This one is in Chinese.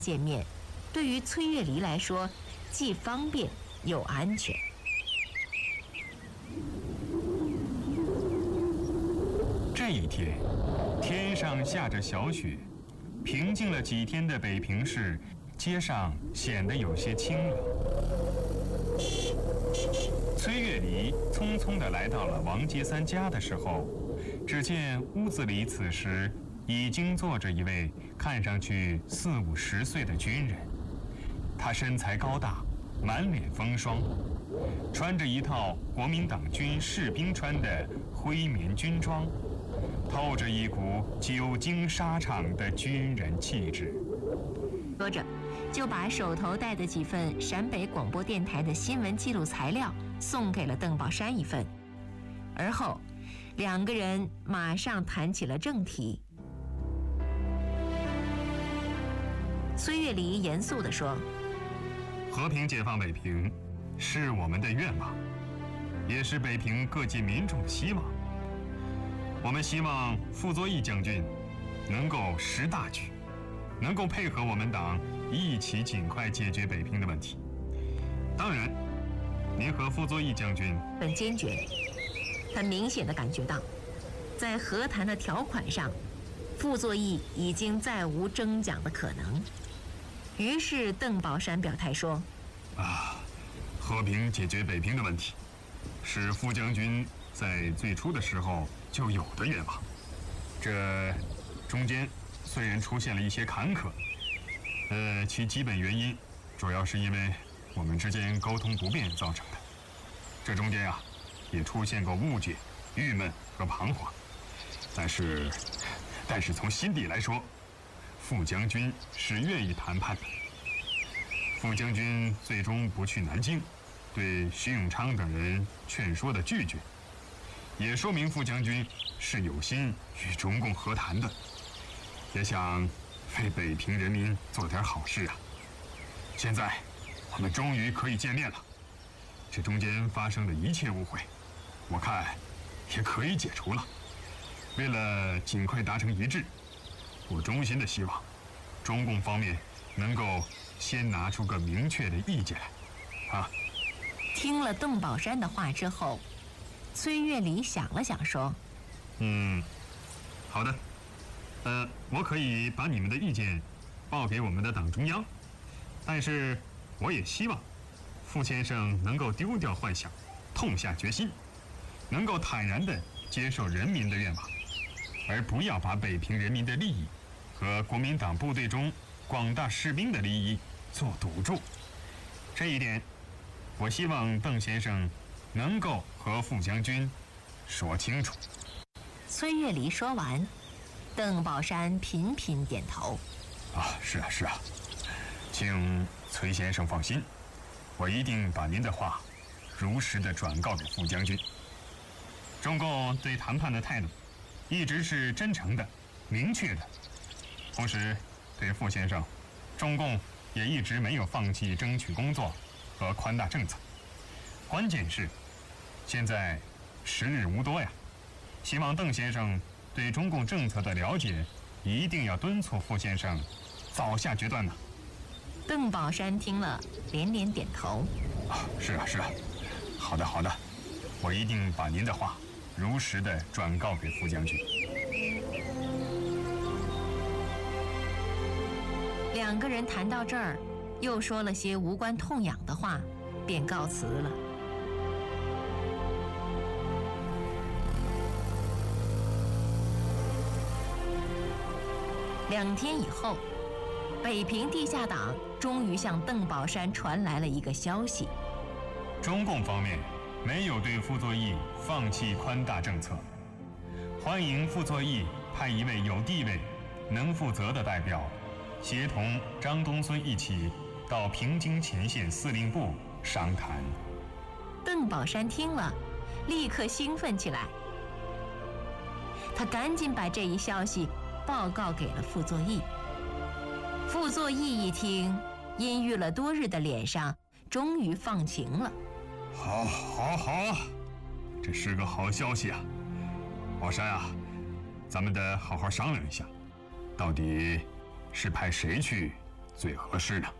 见面，对于崔月离来说，既方便又安全。 这一天，天上下着小雪，平静了几天的北平市街上显得有些清冷。崔月离匆匆地来到了王杰三家的时候，只见屋子里此时已经坐着一位看上去40、50岁的军人。他身材高大，满脸风霜，穿着一套国民党军士兵穿的灰棉军装，透着一股久经沙场的军人气质。 说着，就把手头带的几份陕北广播电台的新闻记录材料送给了邓宝山一份。而后，两个人马上谈起了正题。崔月离严肃地说：“ 和平解放北平是我们的愿望，也是北平各界民众的希望。我们希望傅作义将军能够识大局，能够配合我们党一起尽快解决北平的问题。当然，您和傅作义将军很坚决。他明显地感觉到，在和谈的条款上，傅作义已经再无争讲的可能。于是邓宝山表态说： 和平解决北平的问题，是傅将军在最初的时候就有的愿望。这中间虽然出现了一些坎坷，其基本原因主要是因为我们之间沟通不便造成的。这中间也出现过误解、郁闷和彷徨。但是从心底来说，傅将军是愿意谈判的。傅将军最终不去南京，对徐永昌等人劝说的拒绝，也说明傅将军是有心与中共和谈的，也想为北平人民做点好事啊。现在我们终于可以见面了，这中间发生的一切误会，我看也可以解除了。为了尽快达成一致，我衷心的希望中共方面能够先拿出个明确的意见来。 听了邓宝山的话之后，崔月离想了想说： 好的，我可以把你们的意见报给我们的党中央，但是我也希望傅先生能够丢掉幻想，痛下决心，能够坦然地接受人民的愿望，而不要把北平人民的利益和国民党部队中广大士兵的利益做赌注。这一点，我希望邓先生能够和傅将军说清楚。 崔月离说完，邓宝山频频点头。 是啊，请崔先生放心，我一定把您的话如实地转告给傅将军。中共对谈判的态度一直是真诚的、明确的，同时对傅先生，中共也一直没有放弃争取工作和宽大政策。关键是现在时日无多呀，希望邓先生对中共政策的了解一定要敦促傅先生早下决断呢。 邓宝山听了连连点头。 是啊，好的，我一定把您的话如实地转告给傅将军。 两个人谈到这儿，又说了些无关痛痒的话，便告辞了。2天以后，北平地下党终于向邓宝山传来了一个消息： 中共方面没有对傅作义放弃宽大政策，欢迎傅作义派一位有地位、能负责的代表，协同张东荪一起到平津前线司令部商谈。 邓宝山听了，立刻兴奋起来。他赶紧把这一消息报告给了傅作义。傅作义一听，阴郁了多日的脸上终于放晴了。 好，这是个好消息啊！宝山咱们得好好商量一下，到底是派谁去最合适呢？